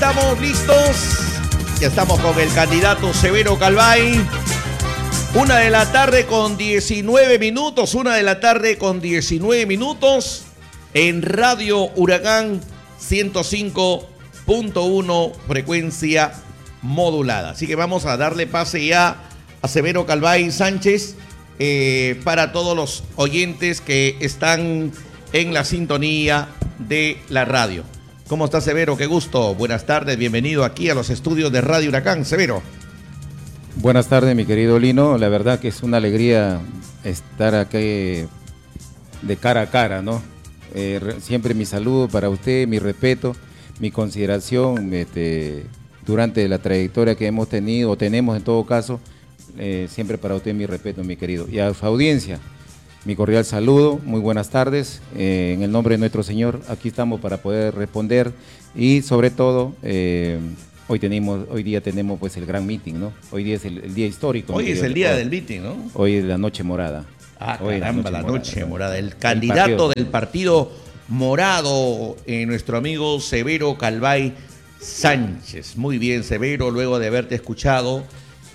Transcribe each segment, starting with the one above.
estamos listos. Ya estamos con el candidato Severo Calvay. 1:00 con 19 minutos. 1:00 con 19 minutos. En Radio Huracán 105.1 frecuencia modulada. Así que vamos a darle pase ya a Severo Calvay Sánchez para todos los oyentes que están en la sintonía de la radio. ¿Cómo está, Severo? Qué gusto. Buenas tardes, bienvenido aquí a los estudios de Radio Huracán. Severo. Buenas tardes, mi querido Lino. La verdad que es una alegría estar aquí de cara a cara, ¿no? Siempre mi saludo para usted, mi respeto, mi consideración durante la trayectoria que hemos tenido, o tenemos en todo caso, siempre para usted mi respeto, mi querido. Y a su audiencia, mi cordial saludo, muy buenas tardes. En el nombre de nuestro Señor, aquí estamos para poder responder y sobre todo, hoy día tenemos pues el gran meeting, ¿no? Hoy día es el día histórico. Hoy es el día del meeting, ¿no? Hoy es la noche morada. Ah, caramba, la noche morada. El candidato del partido morado, nuestro amigo Severo Calvay Sánchez. Muy bien, Severo, luego de haberte escuchado,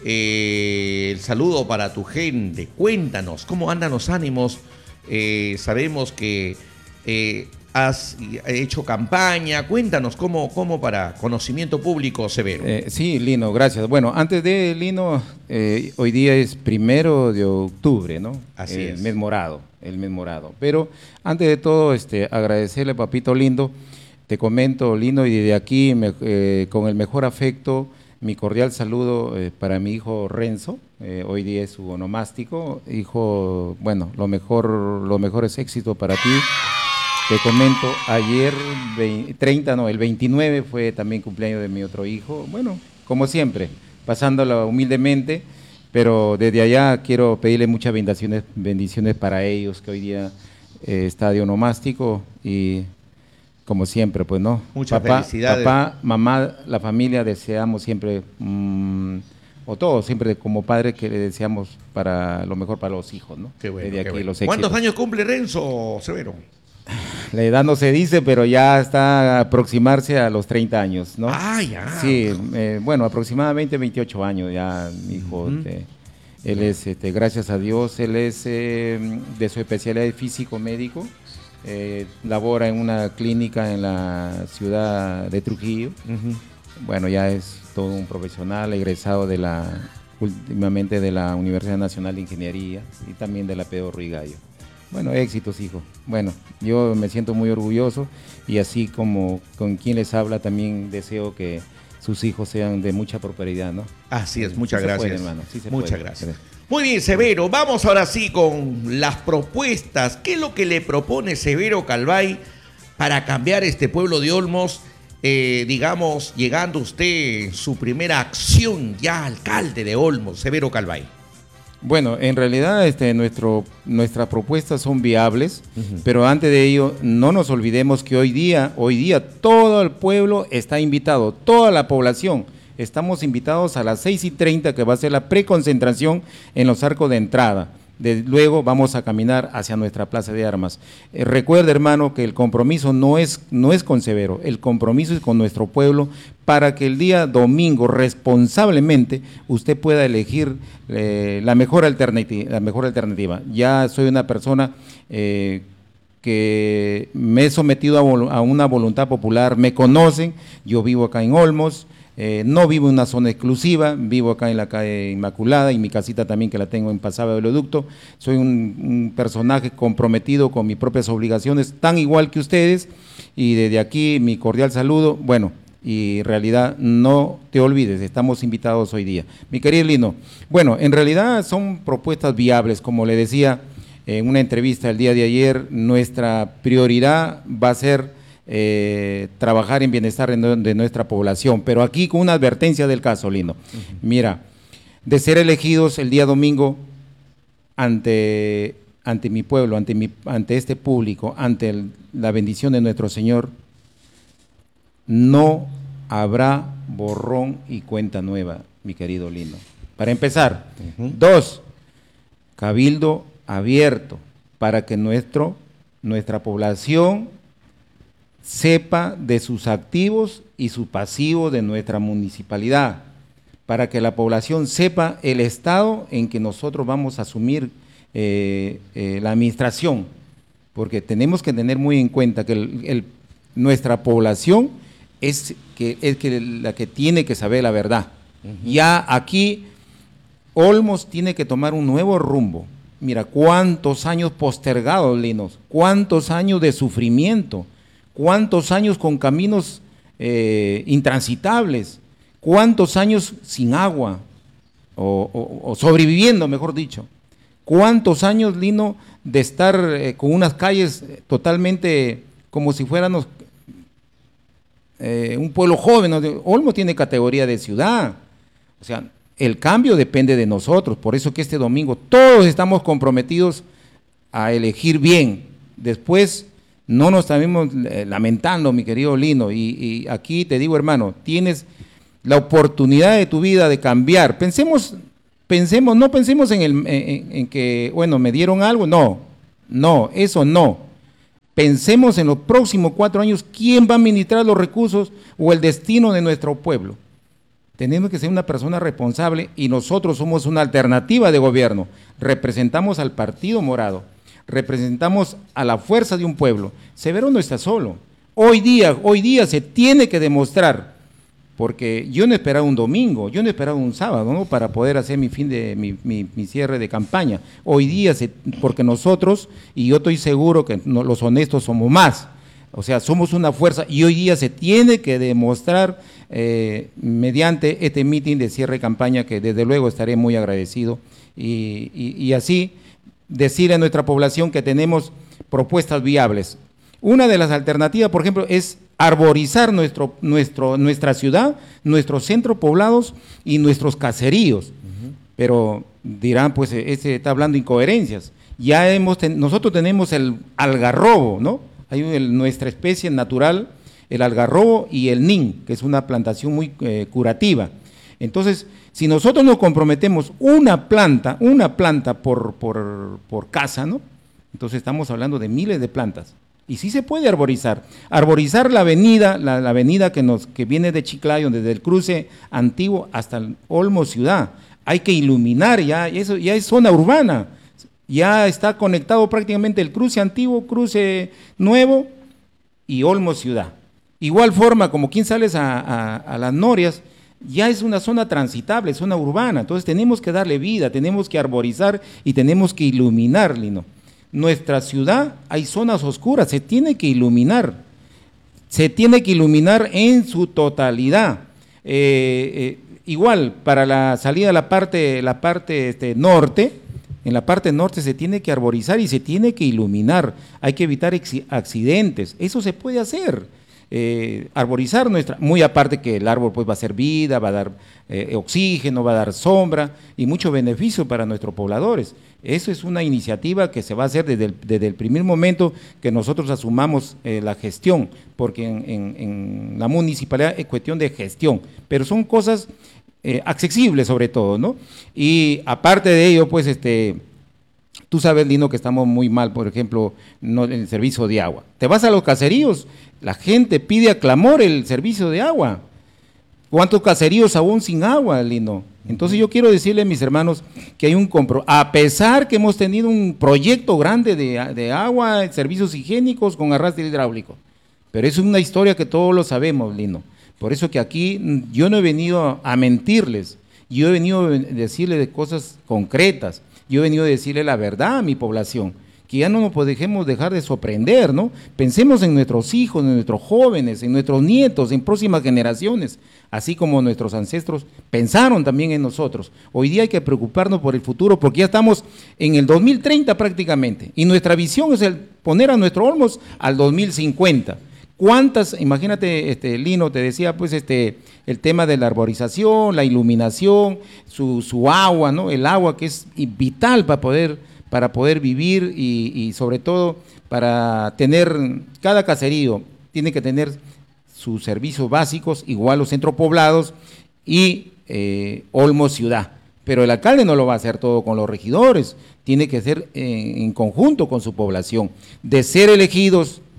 el saludo para tu gente. Cuéntanos, ¿cómo andan los ánimos? Sabemos que has hecho campaña. Cuéntanos, ¿cómo para conocimiento público, Severo? Sí, Lino, gracias. Bueno, antes de Lino, hoy día es 1 de octubre, ¿no? Así es. El mes morado. Pero antes de todo, agradecerle, papito lindo. Te comento, Lino, y desde aquí, con el mejor afecto, mi cordial saludo para mi hijo Renzo. Hoy día es su onomástico. Hijo, bueno, los mejores éxitos para ti. Te comento, ayer el 29 fue también cumpleaños de mi otro hijo. Bueno, como siempre, pasándola humildemente, pero desde allá quiero pedirle muchas bendiciones para ellos, que hoy día está de onomástico y como siempre, pues no. Muchas felicidades. Papá, mamá, la familia, deseamos siempre, o todos siempre como padres, que le deseamos para lo mejor para los hijos, ¿no? Qué bueno, desde aquí, bueno. Los ¿Cuántos años cumple Renzo, Severo? La edad no se dice, pero ya está a aproximarse a los 30 años, ¿no? Ah, ya. Sí, bueno, aproximadamente 28 años ya, mi hijo. Él es, gracias a Dios, él es de su especialidad de físico médico. Labora en una clínica en la ciudad de Trujillo. Bueno, ya es todo un profesional, egresado últimamente de la Universidad Nacional de Ingeniería y también de la Pedro Ruiz Gallo. Bueno, éxitos, hijo. Bueno, yo me siento muy orgulloso y así como con quien les habla, también deseo que sus hijos sean de mucha prosperidad, ¿no? Así es, muchas gracias. Puede, hermano. Sí se muchas puede. Gracias. Muy bien, Severo, vamos ahora sí con las propuestas. ¿Qué es lo que le propone Severo Calvay para cambiar este pueblo de Olmos? Digamos, llegando usted en su primera acción ya alcalde de Olmos, Severo Calvay. Bueno, en realidad nuestras propuestas son viables, pero antes de ello no nos olvidemos que hoy día todo el pueblo está invitado, toda la población. Estamos invitados a las 6:30, que va a ser la preconcentración en los arcos de entrada. Luego vamos a caminar hacia nuestra plaza de armas. Recuerda, hermano, que el compromiso no es con Severo, el compromiso es con nuestro pueblo, para que el día domingo responsablemente usted pueda elegir la mejor alternativa. Ya soy una persona que me he sometido a una voluntad popular, me conocen, yo vivo acá en Olmos. No vivo en una zona exclusiva, vivo acá en la calle Inmaculada y mi casita también, que la tengo en Pasaba de Oleoducto. Soy un personaje comprometido con mis propias obligaciones, tan igual que ustedes, y desde aquí mi cordial saludo. Bueno, y en realidad no te olvides, estamos invitados hoy día. Mi querido Lino, bueno, en realidad son propuestas viables, como le decía en una entrevista el día de ayer. Nuestra prioridad va a ser trabajar en bienestar de nuestra población, pero aquí con una advertencia del caso, Lino. Mira, de ser elegidos el día domingo ante mi pueblo, ante este público, ante la bendición de nuestro Señor, no habrá borrón y cuenta nueva, mi querido Lino. Para empezar, 2, cabildo abierto para que nuestra población sepa de sus activos y su pasivo de nuestra municipalidad, para que la población sepa el estado en que nosotros vamos a asumir la administración, porque tenemos que tener muy en cuenta que nuestra población es la que tiene que saber la verdad. Ya aquí Olmos tiene que tomar un nuevo rumbo. Mira, cuántos años postergados, Linos, cuántos años de sufrimiento, cuántos años con caminos intransitables, cuántos años sin agua, o sobreviviendo, mejor dicho. Cuántos años, Lino, de estar con unas calles totalmente como si fuéramos un pueblo joven. Olmos tiene categoría de ciudad. O sea, el cambio depende de nosotros. Por eso que este domingo todos estamos comprometidos a elegir bien. Después no nos estamos lamentando, mi querido Lino. Y aquí te digo, hermano, tienes la oportunidad de tu vida de cambiar. No pensemos en que, bueno, me dieron algo. No, eso no. Pensemos en los próximos 4 años, ¿quién va a administrar los recursos o el destino de nuestro pueblo? Tenemos que ser una persona responsable y nosotros somos una alternativa de gobierno. Representamos al Partido Morado, representamos a la fuerza de un pueblo. Severo no está solo. Hoy día se tiene que demostrar, porque yo no esperaba un domingo, yo no esperaba un sábado, ¿no?, para poder hacer mi cierre de campaña. Hoy día, porque nosotros, y yo estoy seguro que los honestos somos más, o sea, somos una fuerza, y hoy día se tiene que demostrar mediante este meeting de cierre de campaña, que desde luego estaré muy agradecido, y así decir a nuestra población que tenemos propuestas viables. Una de las alternativas, por ejemplo, es arborizar nuestra ciudad, nuestros centros poblados y nuestros caseríos. Pero dirán, pues, está hablando incoherencias. Nosotros tenemos el algarrobo, ¿no? Hay nuestra especie natural, el algarrobo y el nin, que es una plantación muy curativa. Entonces, si nosotros nos comprometemos una planta por casa, ¿no?, entonces estamos hablando de miles de plantas. Y sí se puede arborizar. Arborizar la avenida, la avenida que viene de Chiclayo, desde el cruce antiguo hasta el Olmos Ciudad. Hay que iluminar eso ya es zona urbana. Ya está conectado prácticamente el cruce antiguo, cruce nuevo y Olmos Ciudad. Igual forma, como quien sales a las Norias, ya es una zona transitable, zona urbana. Entonces tenemos que darle vida, tenemos que arborizar y tenemos que iluminar, Lino. Nuestra ciudad hay zonas oscuras, se tiene que iluminar en su totalidad. Igual, para la salida a la parte norte, en la parte norte se tiene que arborizar y se tiene que iluminar, hay que evitar accidentes, eso se puede hacer. Arborizar muy aparte que el árbol pues va a ser vida, va a dar oxígeno, va a dar sombra y mucho beneficio para nuestros pobladores. Eso es una iniciativa que se va a hacer desde el primer momento que nosotros asumamos la gestión, porque en la municipalidad es cuestión de gestión, pero son cosas accesibles sobre todo, ¿no? Y aparte de ello, pues tú sabes, Lino, que estamos muy mal, por ejemplo, en el servicio de agua. Te vas a los caseríos, la gente pide a clamor el servicio de agua. ¿Cuántos caseríos aún sin agua, Lino? Entonces yo quiero decirle a mis hermanos que hay a pesar que hemos tenido un proyecto grande de agua, servicios higiénicos con arrastre hidráulico, pero es una historia que todos lo sabemos, Lino. Por eso que aquí yo no he venido a mentirles, yo he venido a decirles de cosas concretas, yo he venido a decirle la verdad a mi población, que ya no nos dejemos dejar de sorprender, ¿no? Pensemos en nuestros hijos, en nuestros jóvenes, en nuestros nietos, en próximas generaciones, así como nuestros ancestros pensaron también en nosotros. Hoy día hay que preocuparnos por el futuro, porque ya estamos en el 2030 prácticamente, y nuestra visión es poner a nuestro Olmos al 2050. Imagínate, Lino, te decía, pues, el tema de la arborización, la iluminación, su agua, ¿no? El agua que es vital para poder vivir y sobre todo para tener, cada caserío tiene que tener sus servicios básicos, igual los centros poblados y Olmos Ciudad. Pero el alcalde no lo va a hacer todo con los regidores, tiene que ser en conjunto con su población. De ser elegidos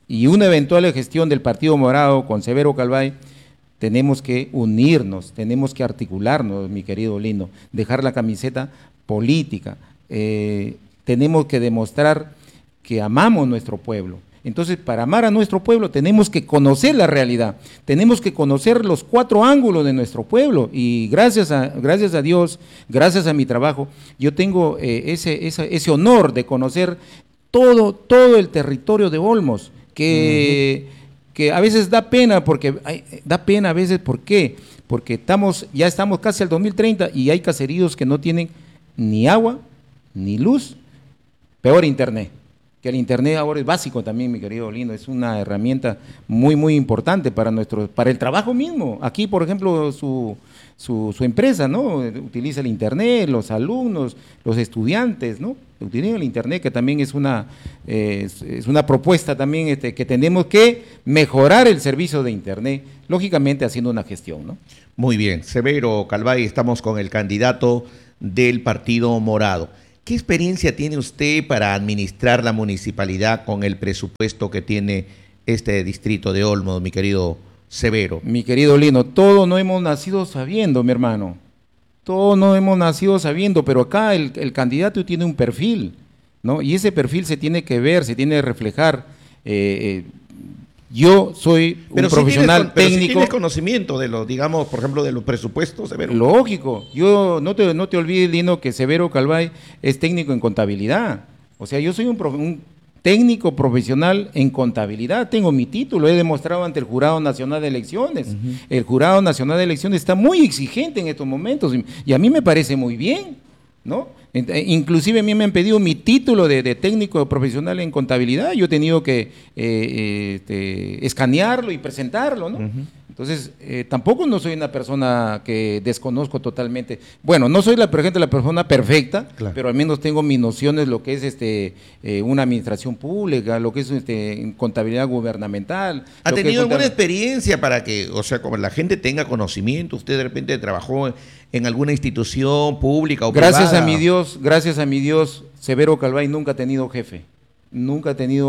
y una eventual gestión del Partido Morado con Severo Calvay, tenemos que unirnos, tenemos que articularnos, mi querido Lino, dejar la camiseta política, tenemos que demostrar que amamos nuestro pueblo. Entonces, para amar a nuestro pueblo tenemos que conocer la realidad, tenemos que conocer los 4 ángulos de nuestro pueblo, y gracias a Dios, gracias a mi trabajo, yo tengo ese honor de conocer todo el territorio de Olmos, que a veces da pena, a veces, ¿por qué? Porque ya estamos casi al 2030 y hay caseríos que no tienen ni agua, ni luz, peor internet. Que el internet ahora es básico también, mi querido Lino, es una herramienta muy importante para el trabajo mismo. Aquí, por ejemplo, su empresa, ¿no? Utiliza el internet, los alumnos, los estudiantes, ¿no? Utilizan el internet, que también es una propuesta también que tenemos que mejorar el servicio de internet, lógicamente haciendo una gestión, ¿no? Muy bien, Severo Calvay, estamos con el candidato del Partido Morado. ¿Qué experiencia tiene usted para administrar la municipalidad con el presupuesto que tiene este distrito de Olmos, mi querido Severo? Mi querido Lino, todo no hemos nacido sabiendo, mi hermano. Todo no hemos nacido sabiendo, pero acá el candidato tiene un perfil, ¿no? Y ese perfil se tiene que ver, se tiene que reflejar. Yo soy un profesional técnico. Pero si tienes conocimiento de los, digamos, por ejemplo, de los presupuestos, Severo. Lógico. Yo no te olvides, Lino, que Severo Calvay es técnico en contabilidad. O sea, yo soy un técnico profesional en contabilidad. Tengo mi título, he demostrado ante el Jurado Nacional de Elecciones. El Jurado Nacional de Elecciones está muy exigente en estos momentos y a mí me parece muy bien, ¿no? Inclusive a mí me han pedido mi título de técnico profesional en contabilidad, yo he tenido que escanearlo y presentarlo, ¿no? Entonces, tampoco no soy una persona que desconozco totalmente. Bueno, no soy la persona perfecta, claro, pero al menos tengo mis nociones, lo que es una administración pública, lo que es contabilidad gubernamental. ¿Ha tenido alguna experiencia para que, o sea, como la gente tenga conocimiento? ¿Usted de repente trabajó en alguna institución pública o privada? Gracias a mi Dios, Severo Calvay nunca ha tenido jefe. Nunca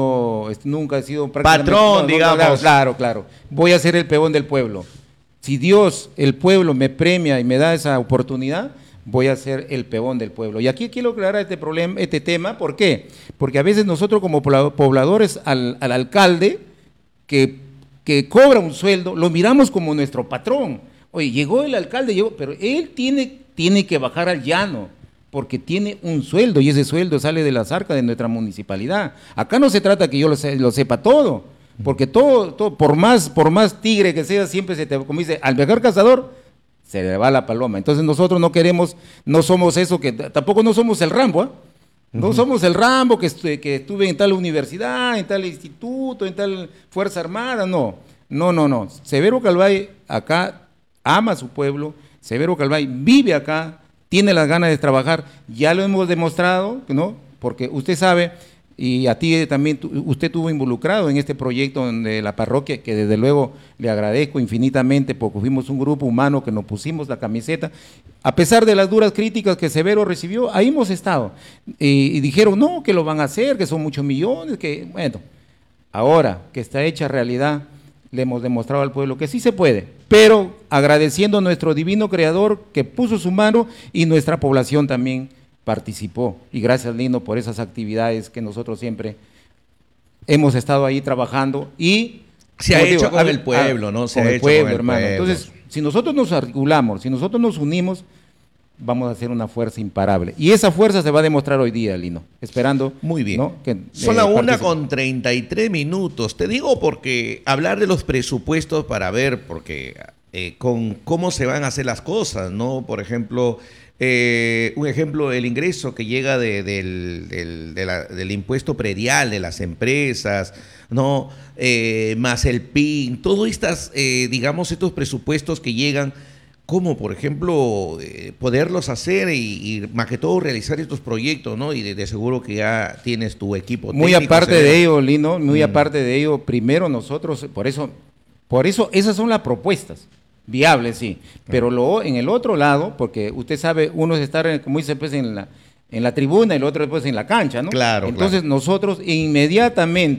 ha sido patrón, digamos. Claro. Voy a ser el peón del pueblo. Si Dios, el pueblo, me premia y me da esa oportunidad, voy a ser el peón del pueblo. Y aquí quiero aclarar este tema, ¿por qué? Porque a veces nosotros como pobladores al alcalde que cobra un sueldo, lo miramos como nuestro patrón. Oye, llegó el alcalde, pero él tiene que bajar al llano, porque tiene un sueldo y ese sueldo sale de las arcas de nuestra municipalidad. Acá no se trata que yo lo sepa todo, porque todo por más tigre que sea, siempre como dice, al mejor cazador se le va la paloma. Entonces nosotros no somos eso, tampoco no somos el Rambo, ¿eh? No somos el Rambo que estuve en tal universidad, en tal instituto, en tal Fuerza Armada, no. Severo Calvay acá ama a su pueblo, Severo Calvay vive acá, tiene las ganas de trabajar, ya lo hemos demostrado, ¿no? Porque usted sabe, y a ti también, usted estuvo involucrado en este proyecto de la parroquia, que desde luego le agradezco infinitamente, porque fuimos un grupo humano que nos pusimos la camiseta, a pesar de las duras críticas que Severo recibió, ahí hemos estado, y dijeron, no, que lo van a hacer, que son muchos millones, que bueno, ahora que está hecha realidad, le hemos demostrado al pueblo que sí se puede, pero agradeciendo a nuestro divino creador que puso su mano y nuestra población también participó. Y gracias, Lino, por esas actividades que nosotros siempre hemos estado ahí trabajando y se ha hecho con el pueblo, ¿no? Con el pueblo, hermano. Entonces, si nosotros nos articulamos, si nosotros nos unimos, vamos a hacer una fuerza imparable. Y esa fuerza se va a demostrar hoy día, Lino, esperando. Muy bien. ¿No? Son las 1:33. Te digo porque hablar de los presupuestos para ver, porque con cómo se van a hacer las cosas, ¿no? Por ejemplo, un ejemplo, el ingreso que llega del impuesto predial de las empresas, ¿no? Más el PIN, todos digamos, estos presupuestos que llegan. ¿Cómo, por ejemplo, poderlos hacer y más que todo realizar estos proyectos, ¿no? Y de seguro que ya tienes tu equipo técnico. Muy aparte de ello, Lino, aparte de ello, primero nosotros, por eso esas son las propuestas viables, sí. Pero en el otro lado, porque usted sabe, uno es estar, como dice, pues en la tribuna y el otro después en la cancha, ¿no? Claro. Entonces nosotros inmediatamente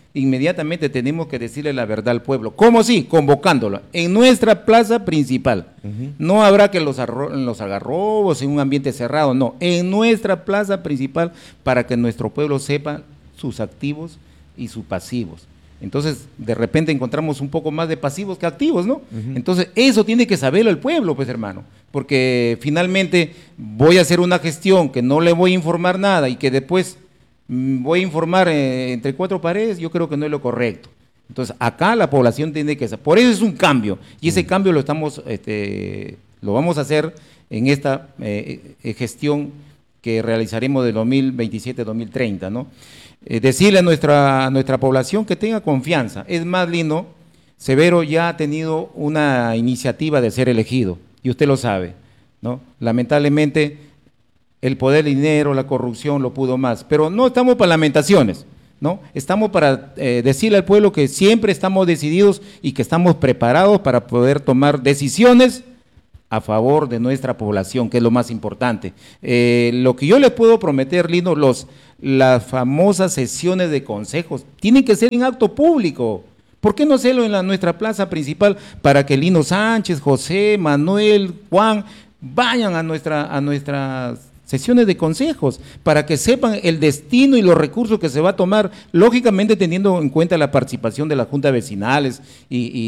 inmediatamente tenemos que decirle la verdad al pueblo. ¿Cómo sí? Convocándolo en nuestra plaza principal. No habrá que los algarrobos en un ambiente cerrado, no, en nuestra plaza principal para que nuestro pueblo sepa sus activos y sus pasivos. Entonces, de repente encontramos un poco más de pasivos que activos, ¿no? Entonces, eso tiene que saberlo el pueblo, pues, hermano, porque finalmente voy a hacer una gestión que no le voy a informar nada y que después voy a informar entre cuatro paredes, yo creo que no es lo correcto. Entonces, acá la población tiene que saber, por eso es un cambio, y ese cambio lo vamos a hacer en esta gestión que realizaremos de 2027-2030, ¿no? Decirle a nuestra población que tenga confianza. Es más, Lino, Severo ya ha tenido una iniciativa de ser elegido, y usted lo sabe, ¿no? Lamentablemente, el poder, el dinero, la corrupción lo pudo más, pero no estamos para lamentaciones, ¿no? Estamos para decirle al pueblo que siempre estamos decididos y que estamos preparados para poder tomar decisiones a favor de nuestra población, que es lo más importante. Lo que yo les puedo prometer, Lino, las famosas sesiones de consejos tienen que ser en acto público. ¿Por qué no hacerlo en nuestra plaza principal para que Lino Sánchez, José, Manuel, Juan vayan a nuestras sesiones de consejos para que sepan el destino y los recursos que se va a tomar, lógicamente teniendo en cuenta la participación de las juntas vecinales y